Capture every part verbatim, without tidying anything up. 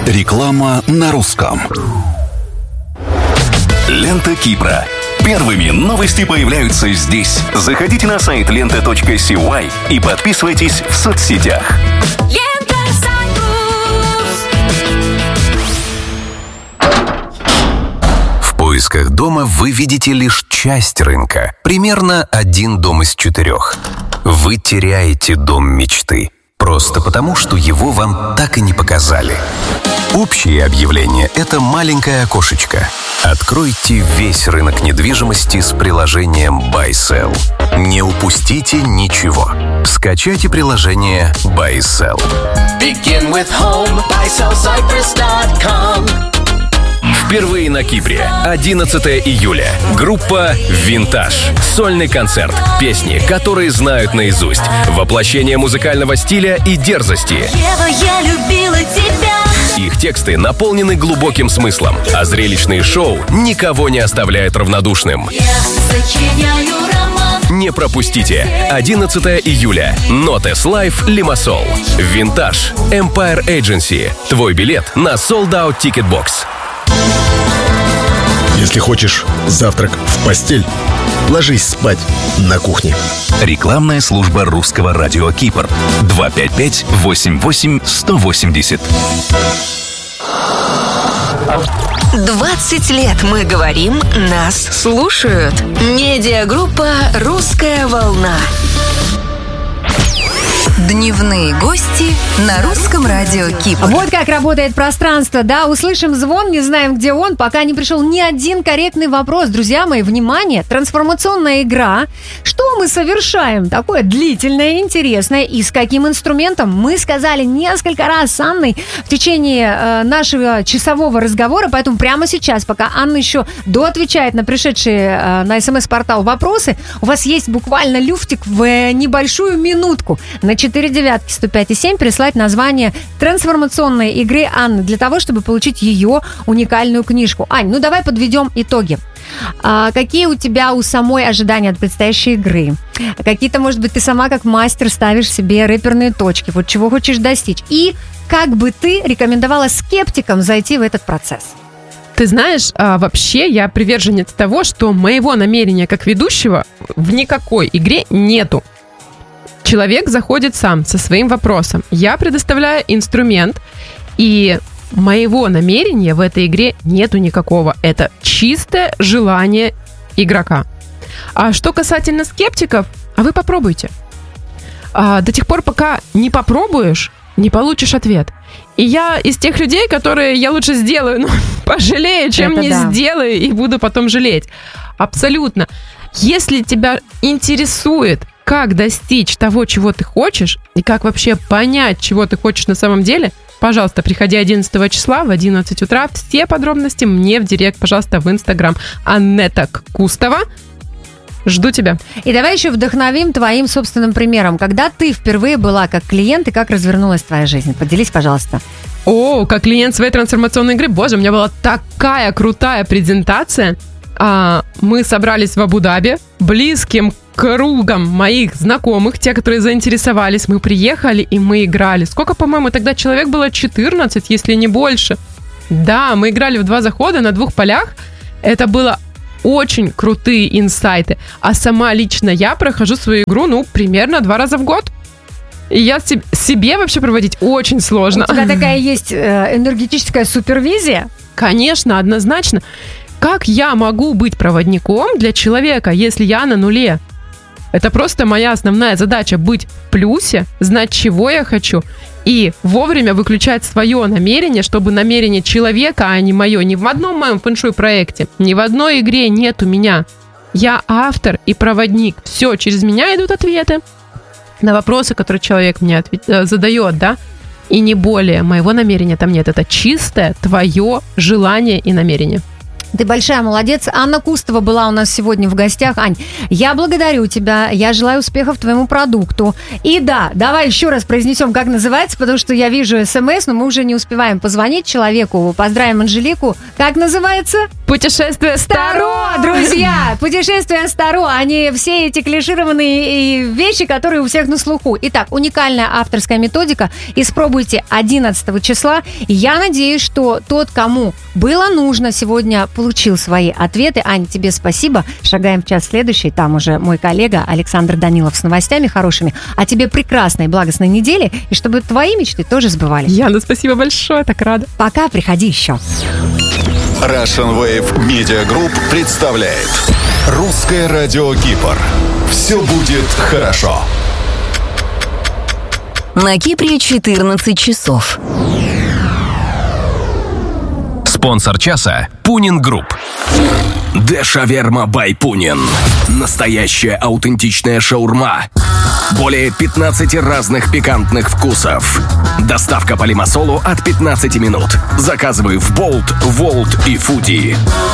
Реклама на русском. Лента Кипра. Первыми новости появляются здесь. Заходите на сайт лента точка сивай и подписывайтесь в соцсетях. Лента В поисках дома вы видите лишь часть рынка. Примерно один дом из четырех. Вы теряете дом мечты. Просто потому, что его вам так и не показали. Общее объявление – это маленькое окошечко. Откройте весь рынок недвижимости с приложением BuySell. Не упустите ничего. Скачайте приложение BuySell. Begin with home, buy sell cypress dot com. Впервые на Кипре. одиннадцатого июля. Группа «Винтаж». Сольный концерт. Песни, которые знают наизусть. Воплощение музыкального стиля и дерзости. Ева, я любила тебя. Их тексты наполнены глубоким смыслом, а зрелищные шоу никого не оставляют равнодушным. Я сочиняю роман. Не пропустите. одиннадцатого июля. Нотес Лайв Лимассол. «Винтаж». Empire Agency. Твой билет на Sold Out Ticket Box. Если хочешь завтрак в постель, ложись спать на кухне. Рекламная служба русского радио Кипр. два пять пять восемь восемь сто восемьдесят. двадцать лет мы говорим, нас слушают. Медиагруппа «Русская волна». Дневные гости на русском радио Кипр. Вот как работает пространство, да? Услышим звон, не знаем, где он, пока не пришел ни один корректный вопрос. Друзья мои, внимание, трансформационная игра. Что мы совершаем? Такое длительное, интересное. И с каким инструментом? Мы сказали несколько раз с Анной в течение э, нашего часового разговора, поэтому прямо сейчас, пока Анна еще доотвечает на пришедшие э, на СМС-портал вопросы, у вас есть буквально люфтик в э, небольшую минутку. На четыре девятки сто пять и семь прислать название трансформационной игры Анны для того, чтобы получить ее уникальную книжку. Ань, ну давай подведем итоги. А, какие у тебя у самой ожидания от предстоящей игры? Какие-то, может быть, ты сама как мастер ставишь себе рэперные точки, вот чего хочешь достичь? И как бы ты рекомендовала скептикам зайти в этот процесс? Ты знаешь, вообще я приверженец того, что моего намерения как ведущего в никакой игре нету. Человек заходит сам со своим вопросом. Я предоставляю инструмент, и моего намерения в этой игре нету никакого. Это чистое желание игрока. А что касательно скептиков, а вы попробуйте. А, до тех пор, пока не попробуешь, не получишь ответ. И я из тех людей, которые я лучше сделаю, но пожалею, чем Это не да. сделаю и буду потом жалеть. Абсолютно. Если тебя интересует, как достичь того, чего ты хочешь, и как вообще понять, чего ты хочешь на самом деле, пожалуйста, приходи одиннадцатого числа в одиннадцать утра. Все подробности мне в директ, пожалуйста, в Инстаграм. Аннета Кустова. Жду тебя. И давай еще вдохновим твоим собственным примером. Когда ты впервые была как клиент, и как развернулась твоя жизнь? Поделись, пожалуйста. О, как клиент своей трансформационной игры. Боже, у меня была такая крутая презентация. А, мы собрались в Абу-Даби близким кругом моих знакомых, те, которые заинтересовались. Мы приехали и мы играли. Сколько, по-моему, тогда человек было? четырнадцать, если не больше. Да, мы играли в два захода на двух полях. Это было очень крутые инсайты. А сама лично я прохожу свою игру, ну, примерно два раза в год. И я себе вообще проводить очень сложно. У тебя такая есть э, энергетическая супервизия? Конечно, однозначно. Как я могу быть проводником для человека, если я на нуле? Это просто моя основная задача — быть в плюсе, знать, чего я хочу, и вовремя выключать свое намерение, чтобы намерение человека, а не мое, ни в одном моем фэншуй проекте, ни в одной игре нет у меня. Я автор и проводник. Все, через меня идут ответы на вопросы, которые человек мне ответ... задает, да? И не более. Моего намерения там нет. Это чистое твое желание и намерение. Ты большая молодец. Анна Кустова была у нас сегодня в гостях. Ань, я благодарю тебя. Я желаю успехов твоему продукту. И да, давай еще раз произнесем, как называется, потому что я вижу смс, но мы уже не успеваем позвонить человеку. Поздравим Анжелику. Как называется? Путешествие Старо, друзья! Путешествие Старо. Они все эти клишированные вещи, которые у всех на слуху. Итак, уникальная авторская методика. Испробуйте одиннадцатого числа. Я надеюсь, что тот, кому было нужно, сегодня получил свои ответы. Аня, тебе спасибо. Шагаем в час следующий. Там уже мой коллега Александр Данилов с новостями хорошими. А тебе прекрасной, благостной недели. И чтобы твои мечты тоже сбывались. Яна, спасибо большое. Так рада. Пока, приходи еще. Russian Wave Media Group представляет Русское радио Кипр. Все будет хорошо. На Кипре четырнадцать часов. Спонсор часа – Пунин Групп. Дешаверма бай Пунин. Настоящая аутентичная шаурма. Более пятнадцати разных пикантных вкусов. Доставка по Лимассолу от пятнадцати минут. Заказывай в Болт, Волт и Фуди.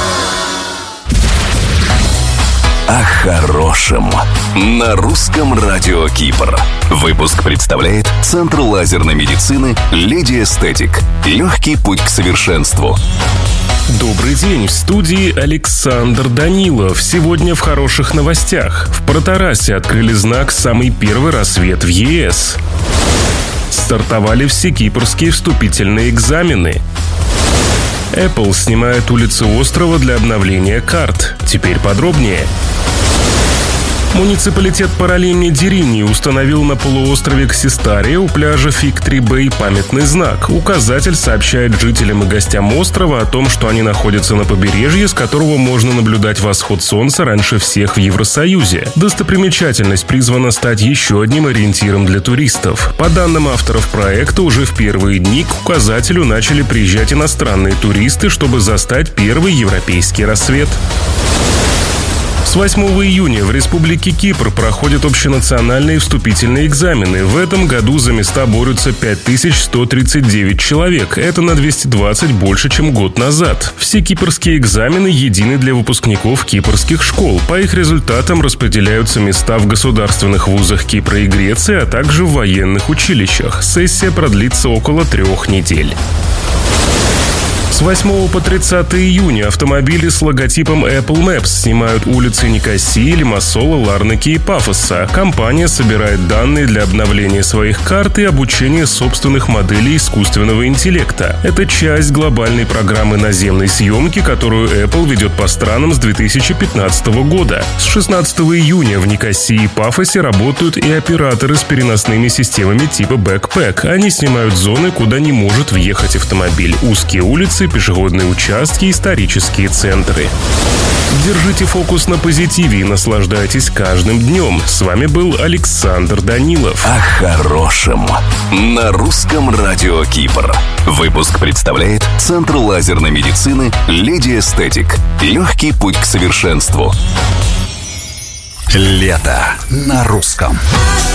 О хорошем. На Русском радио Кипр. Выпуск представляет Центр лазерной медицины «Леди Эстетик». Легкий путь к совершенству. Добрый день, в студии Александр Данилов. Сегодня в хороших новостях. В Протарасе открыли знак «Самый первый рассвет в ЕС». Стартовали все кипрские вступительные экзамены. Apple снимает улицы острова для обновления карт. Теперь подробнее. Муниципалитет Паралимни Дерини установил на полуострове Ксистария у пляжа Фиг-три-Бэй памятный знак. Указатель сообщает жителям и гостям острова о том, что они находятся на побережье, с которого можно наблюдать восход солнца раньше всех в Евросоюзе. Достопримечательность призвана стать еще одним ориентиром для туристов. По данным авторов проекта, уже в первые дни к указателю начали приезжать иностранные туристы, чтобы застать первый европейский рассвет. С восьмого июня в Республике Кипр проходят общенациональные вступительные экзамены. В этом году за места борются пять тысяч сто тридцать девять человек. Это на двести двадцать больше, чем год назад. Все кипрские экзамены едины для выпускников кипрских школ. По их результатам распределяются места в государственных вузах Кипра и Греции, а также в военных училищах. Сессия продлится около трех недель. С восьмого по тридцатое июня автомобили с логотипом Apple Maps снимают улицы Никосии, Лимассола, Ларнаки и Пафоса. Компания собирает данные для обновления своих карт и обучения собственных моделей искусственного интеллекта. Это часть глобальной программы наземной съемки, которую Apple ведет по странам с две тысячи пятнадцатого года. С шестнадцатого июня в Никосии и Пафосе работают и операторы с переносными системами типа Backpack. Они снимают зоны, куда не может въехать автомобиль. Узкие улицы, пешеходные участки, исторические центры. Держите фокус на позитиве и наслаждайтесь каждым днем. С вами был Александр Данилов. О хорошем. На Русском радио Кипр. Выпуск представляет Центр лазерной медицины «Леди Эстетик». Легкий путь к совершенству. Лето на русском.